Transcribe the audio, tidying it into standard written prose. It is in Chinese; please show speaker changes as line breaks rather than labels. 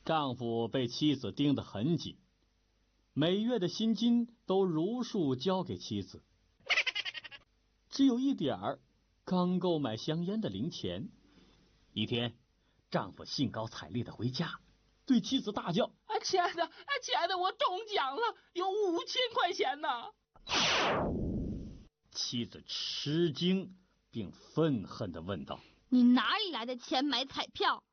丈夫被妻子盯得很紧，每月的薪金都如数交给妻子，只有一点儿刚够买香烟的零钱。一天，丈夫兴高采烈地回家，对妻子大叫：
亲爱的，我中奖了，有5000块钱呢！
妻子吃惊并愤恨地问道：
你哪里来的钱买彩票？